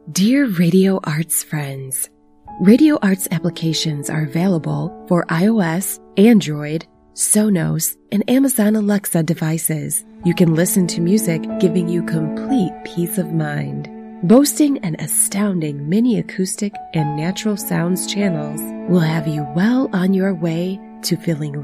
Dear Radio Arts friends, Radio Arts applications are available for iOS, Android, Sonos, and Amazon Alexa devices. You can listen to music giving you complete peace of mind. Boasting an astounding mini acoustic and natural sounds channels will have you well on your way to feeling